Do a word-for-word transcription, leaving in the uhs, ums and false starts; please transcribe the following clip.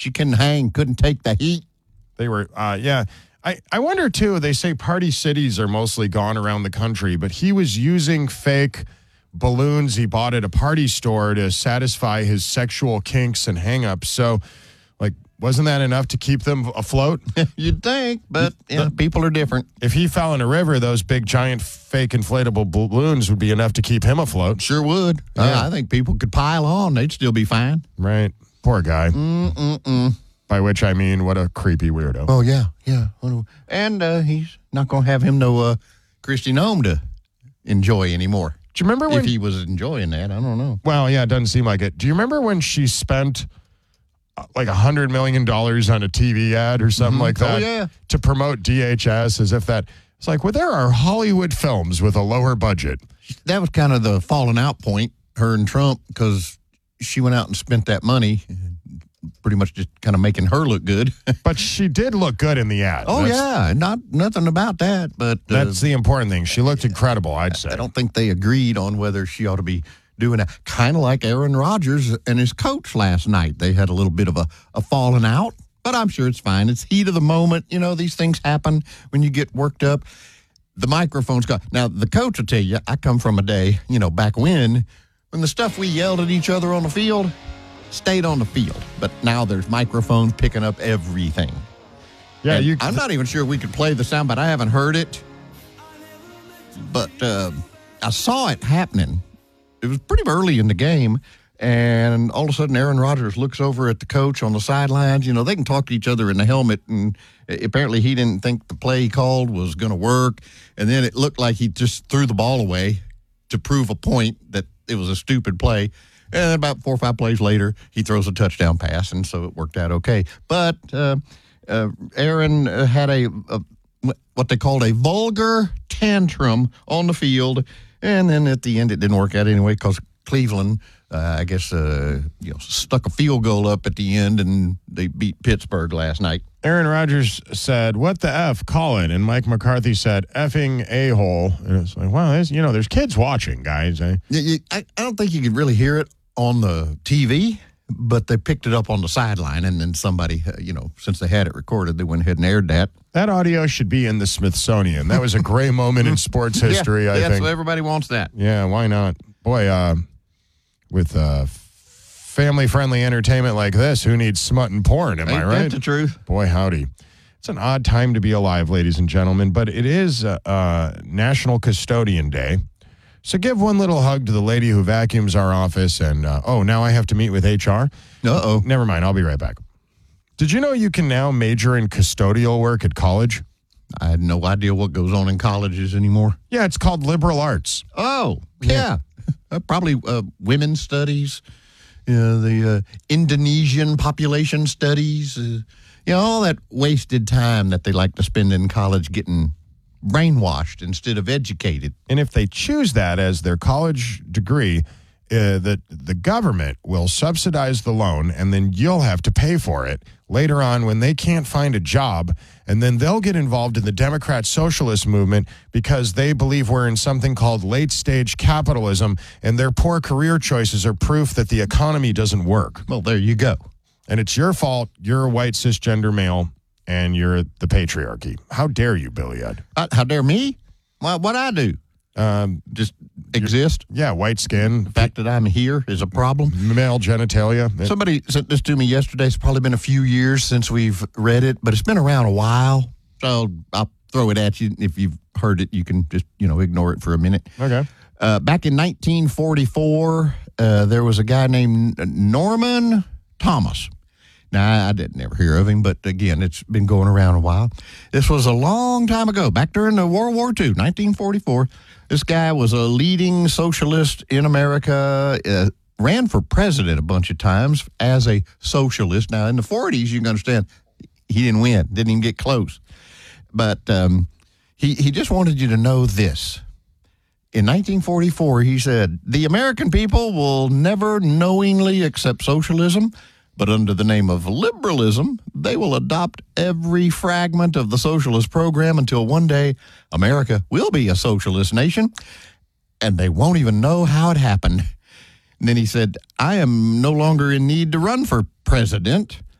She couldn't hang, couldn't take the heat. They were, uh, yeah. I, I wonder, too, they say party cities are mostly gone around the country, but he was using fake balloons he bought at a party store to satisfy his sexual kinks and hang-ups. So, like, wasn't that enough to keep them afloat? You'd think, but you know, people are different. If he fell in a river, those big, giant, fake inflatable balloons would be enough to keep him afloat. Sure would. Yeah. Uh, I think people could pile on. They'd still be fine. Right. Poor guy. Mm-mm-mm. By which I mean, what a creepy weirdo. Oh, yeah, yeah. And uh, he's not going to have him no uh, Christy Nome to enjoy anymore. Do you remember when... If he was enjoying that, I don't know. Well, yeah, it doesn't seem like it. Do you remember when she spent uh, like one hundred million dollars on a T V ad or something mm-hmm. like that? Oh, yeah. To promote D H S as if that... It's like, well, there are Hollywood films with a lower budget. That was kind of the falling out point, her and Trump, because she went out and spent that money, pretty much just kind of making her look good. But she did look good in the ad. Oh, that's, yeah. Not nothing about that. But uh, that's the important thing. She looked incredible, I'd say. I don't think they agreed on whether she ought to be doing that. Kind of like Aaron Rodgers and his coach last night. They had a little bit of a, a falling out, but I'm sure it's fine. It's heat of the moment. You know, these things happen when you get worked up. The microphone's got... Now, the coach will tell you, I come from a day, you know, back when, when the stuff we yelled at each other on the field stayed on the field. But now there's microphones picking up everything. Yeah, and you. I'm not even sure we could play the sound, but I haven't heard it. But uh, I saw it happening. It was pretty early in the game, and all of a sudden Aaron Rodgers looks over at the coach on the sidelines. You know, they can talk to each other in the helmet, and apparently he didn't think the play he called was going to work. And then it looked like he just threw the ball away to prove a point that it was a stupid play. And about four or five plays later, he throws a touchdown pass, and so it worked out okay. But uh, uh, Aaron had a, a what they called a vulgar tantrum on the field, and then at the end it didn't work out anyway because Cleveland, uh, I guess, uh, you know, stuck a field goal up at the end, and they beat Pittsburgh last night. Aaron Rodgers said, "What the F, call it?" And Mike McCarthy said, "Effing a-hole." And it's like, well, you know, there's kids watching, guys. Eh? Yeah, you, I, I don't think you could really hear it on the T V, but they picked it up on the sideline, and then somebody, uh, you know, since they had it recorded, they went ahead and aired that. That audio should be in the Smithsonian. That was a gray moment in sports history, yeah, I yeah, think. So everybody wants that. Yeah, why not? Boy, uh, with uh, family-friendly entertainment like this, who needs smut and porn, am Ain't I right? That's the truth. Boy, howdy. It's an odd time to be alive, ladies and gentlemen, but it is uh, uh, National Custodian Day. So give one little hug to the lady who vacuums our office, and, uh, oh, now I have to meet with H R? Uh-oh. Never mind, I'll be right back. Did you know you can now major in custodial work at college? I had no idea what goes on in colleges anymore. Yeah, it's called liberal arts. Oh, yeah. yeah. Uh, probably uh, women's studies, uh, the uh, Indonesian population studies, uh, you know, all that wasted time that they like to spend in college getting brainwashed instead of educated. And if they choose that as their college degree, uh, the, the government will subsidize the loan, and then you'll have to pay for it later on when they can't find a job, and then they'll get involved in the Democrat socialist movement because they believe we're in something called late-stage capitalism, and their poor career choices are proof that the economy doesn't work. Well, there you go. And it's your fault. You're a white cisgender male, and you're the patriarchy. How dare you, Billy Ed? Uh, how dare me? Well, what I do? Um, Just exist? Yeah, white skin. The fact that I'm here is a problem. Male genitalia. Somebody sent this to me yesterday. It's probably been a few years since we've read it, but it's been around a while. So I'll throw it at you. If you've heard it, you can just, you know, ignore it for a minute. Okay. Uh, back in nineteen forty-four, uh, there was a guy named Norman Thomas. Now, I didn't ever hear of him, but again, it's been going around a while. This was a long time ago, back during the World War Two, nineteen forty-four. This guy was a leading socialist in America, uh, ran for president a bunch of times as a socialist. Now, in the forties, you can understand, he didn't win, didn't even get close. But um, he, he just wanted you to know this. In nineteen forty-four, he said, "The American people will never knowingly accept socialism, but under the name of liberalism, they will adopt every fragment of the socialist program until one day America will be a socialist nation, and they won't even know how it happened." And then he said, "I am no longer in need to run for president.